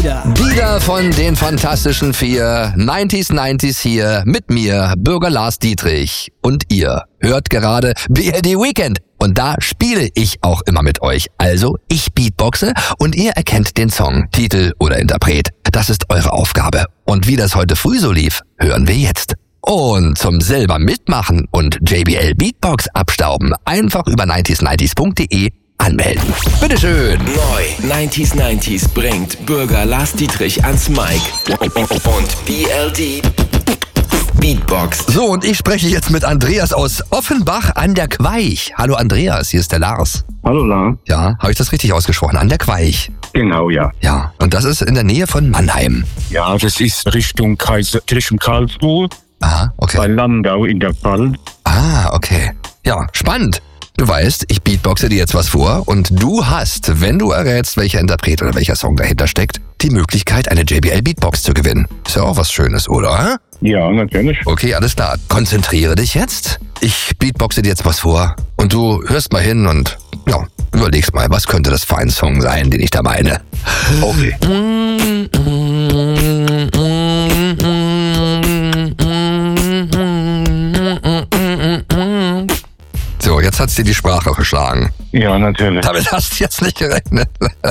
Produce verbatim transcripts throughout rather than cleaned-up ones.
wieder. Wieder von den Fantastischen Vier, neunziger neunziger hier mit mir, Bürger Lars Dietrich. Und ihr hört gerade B L D Weekend. Und da spiele ich auch immer mit euch. Also, ich beatboxe und ihr erkennt den Song, Titel oder Interpret. Das ist eure Aufgabe. Und wie das heute früh so lief, hören wir jetzt. Und zum selber mitmachen und J B L Beatbox abstauben, einfach über neunzig neunzig punkt de anmelden. Bitteschön. Neu neunzig neunzig bringt Bürger Lars Dietrich ans Mic und B L D Beatbox. So, und ich spreche jetzt mit Andreas aus Offenbach an der Queich. Hallo Andreas, hier ist der Lars. Hallo Lars. Ja, habe ich das richtig ausgesprochen? An der Queich. Genau, ja. Ja, und das ist in der Nähe von Mannheim. Ja, das ist Richtung, Kaiser, Richtung Karlsruhe, Aha, okay. bei Landau in der Pfalz. Ah, okay. Ja, spannend. Du weißt, ich beatboxe dir jetzt was vor und du hast, wenn du errätst, welcher Interpret oder welcher Song dahinter steckt, die Möglichkeit, eine J B L Beatbox zu gewinnen. Ist ja auch was Schönes, oder? Ja, natürlich. Okay, alles klar. Konzentriere dich jetzt. Ich beatboxe dir jetzt was vor und du hörst mal hin und ja, überlegst mal, was könnte das für ein Song sein, den ich da meine. Okay. So, jetzt hat's dir die Sprache verschlagen. Ja, natürlich. Damit hast du jetzt nicht gerechnet.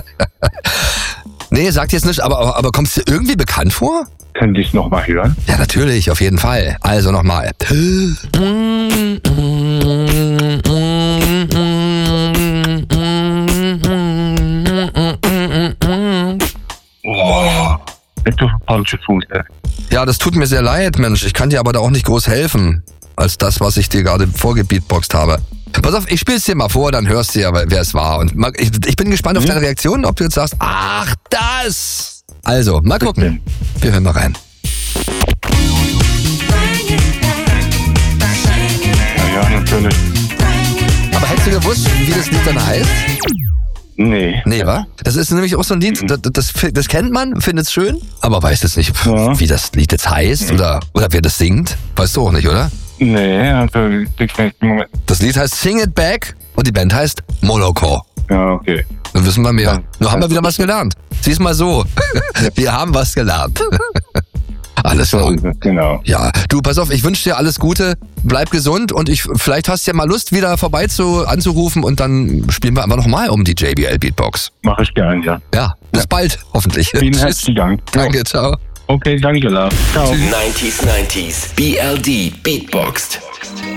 Nee, sagt jetzt nicht, aber, aber, aber kommst du dir irgendwie bekannt vor? Könnte ich es nochmal hören? Ja, natürlich, auf jeden Fall. Also nochmal. Oh, bist du falsche Fuß. Ja, das tut mir sehr leid, Mensch. Ich kann dir aber da auch nicht groß helfen, als das, was ich dir gerade vorgebeatboxt habe. Pass auf, ich spiel's dir mal vor, dann hörst du ja, wer es war. Und mal, ich, ich bin gespannt auf deine Reaktion, ob du jetzt sagst, ach, das! Also, mal gucken. Wir hören mal rein. Ja, ja, natürlich. Aber hättest du gewusst, wie das Lied dann heißt? Nee. Nee, wa? Das ist nämlich auch so ein Lied, das, das, das kennt man, findet es schön, aber weiß jetzt nicht, Ja. wie das Lied jetzt heißt oder, oder wer das singt. Weißt du auch nicht, oder? Nee, also, ich weiß im Moment. Das Lied heißt Sing It Back und die Band heißt Moloko. Ja, okay. Nun wissen wir mehr. Ja. Nur haben wir wieder was gelernt. Sieh's mal so. Wir haben was gelernt. Alles So klar. ist es, genau. Ja, du, pass auf, ich wünsche dir alles Gute, bleib gesund und ich vielleicht hast du ja mal Lust, wieder vorbei zu, anzurufen und dann spielen wir einfach nochmal um die J B L Beatbox. Mach ich gern, ja. Ja, bis bald, hoffentlich. Vielen Tschüss. herzlichen Dank. Danke, ciao. Okay, danke, Lars. Ciao. neunzig neunzig B L D Beatboxed.